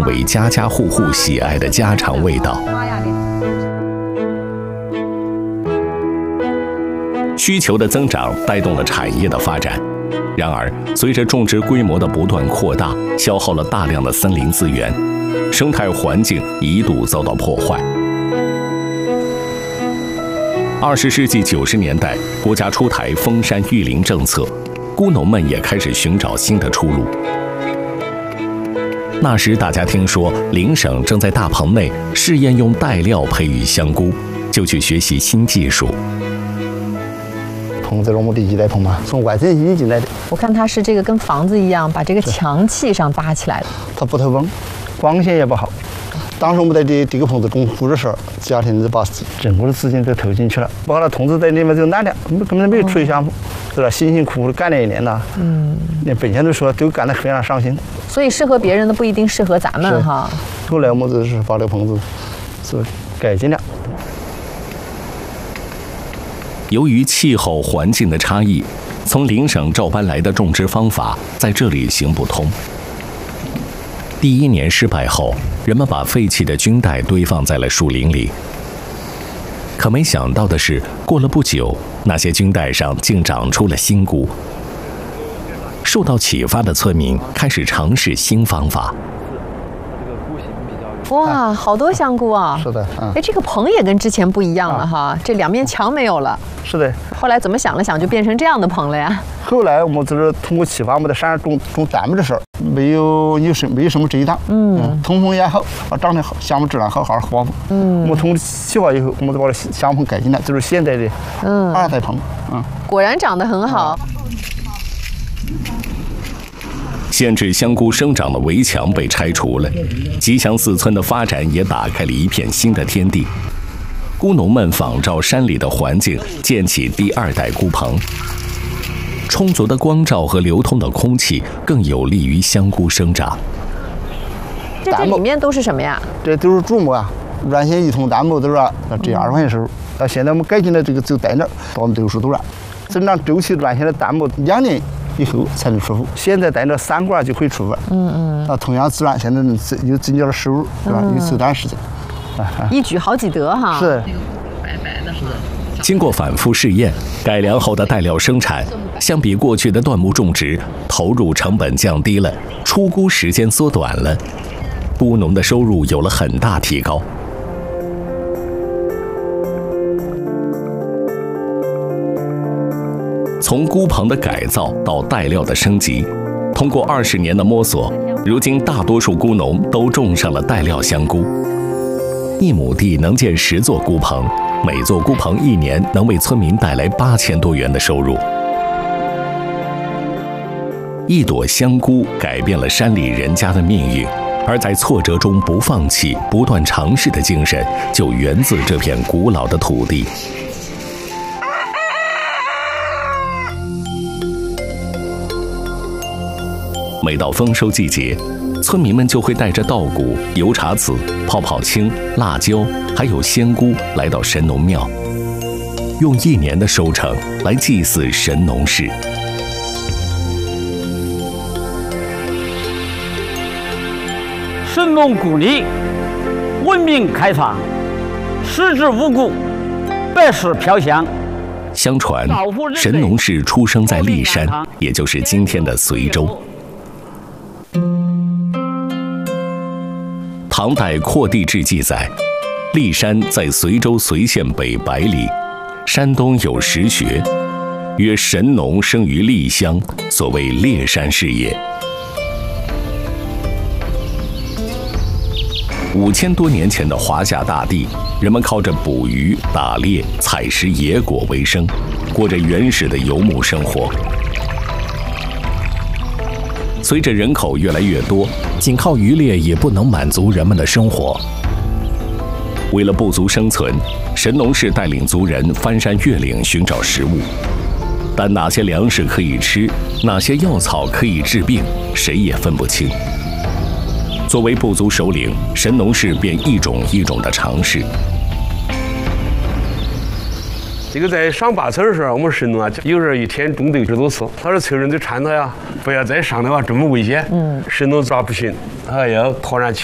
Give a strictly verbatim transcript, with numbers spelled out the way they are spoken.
为家家户户喜爱的家常味道。需求的增长带动了产业的发展，然而，随着种植规模的不断扩大，消耗了大量的森林资源，生态环境一度遭到破坏。二十世纪九十年代，国家出台封山育林政策，菇农们也开始寻找新的出路。那时，大家听说邻省正在大棚内试验用带料培育香菇，就去学习新技术。 棚子是我们的一代棚嘛，从外省引进来的。 我看它是这个跟房子一样，把这个墙砌上搭起来的。 它不透风，光线也不好。当时我们在这这个棚子种菇的时候，家庭就把整个的资金都投进去了，把它筒子在里面就烂了，根本没有处理项目，是吧？辛辛苦苦的干了一年了，嗯，连本县都说都干得非常伤心。 所以适合别人的不一定适合咱们哈。 后来我们就是把这个棚子是改进了。 由于气候环境的差异，从邻省照搬来的种植方法在这里行不通。第一年失败后，人们把废弃的菌袋堆放在了树林里。可没想到的是，过了不久，那些菌袋上竟长出了新菇。受到启发的村民开始尝试新方法。 哇，好多香菇啊！ 是的，嗯。 哎，这个棚也跟之前不一样了哈，啊、这两面墙没有了。 是的。 后来怎么想了想，就变成这样的棚了呀？ 后来我们就是通过启发，我们在山上种种疸米的时候，没有有什没有什么遮挡，嗯，嗯通风也好，啊，长得好，项目质量好，好花布。嗯。我们通过启发以后，我们就把这项目棚改进了，就是现在的嗯二代棚，嗯。 果然长得很好。 限制香菇生长的围墙被拆除了，吉祥寺村的发展也打开了一片新的天地。菇农们仿照山里的环境，建起第二代菇棚。充足的光照和流通的空气更有利于香菇生长。 这这里面都是什么呀？ 这都是竹木啊，原先一桶疸米都是这二十块钱收入，到现在我们改进了这个走带料，到我们六十多了。生长周期原先的疸米两年以后才能出货，现在带了三个月就可以出货。嗯嗯。啊，同样自然，现在又增加了收入，是吧？又缩短时间。 啊，一举好几得哈。 是。 白白的。 经过反复试验，改良后的带料生产，相比过去的椴木种植，投入成本降低了，出菇时间缩短了，菇农的收入有了很大提高。从菇棚的改造到带料的升级，通过二十年的摸索，如今大多数菇农都种上了带料香菇。一亩地能建十座菇棚，每座菇棚一年能为村民带来八千多元的收入。一朵香菇改变了山里人家的命运，而在挫折中不放弃、不断尝试的精神，就源自这片古老的土地。每到丰收季节，村民们就会带着稻谷、油茶籽、泡泡青、辣椒，还有仙菇来到神农庙，用一年的收成来祭祀神农氏。 神农故里，文明开创，食之五谷，百事飘香。 相传，神农氏出生在骊山，也就是今天的随州。唐代《扩地志》记载，骊山在随州随县北百里，山东有石穴，曰神农生于骊乡，所谓骊山是也。五千多年前的华夏大地，人们靠着捕鱼、打猎、采食野果为生，过着原始的游牧生活。随着人口越来越多，仅靠渔猎也不能满足人们的生活。为了部族生存，神农氏带领族人翻山越岭寻找食物，但哪些粮食可以吃，哪些药草可以治病，谁也分不清。作为部族首领，神农氏便一种一种的尝试。 这个在上八村的时候，我们神农啊，有人一天种豆十多次，他说村人就劝他呀，不要再上的话这么危险。嗯，神农咋不行？哎呀，突然起